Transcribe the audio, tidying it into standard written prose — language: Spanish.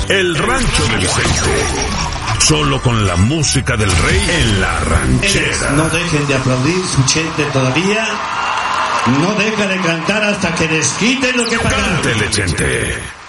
El Rancho de Vicente. Solo con la música del rey en la ranchera. No dejen de aplaudir, su gente todavía no deja de cantar hasta que les quiten lo que pagaron. Cántele, Chente.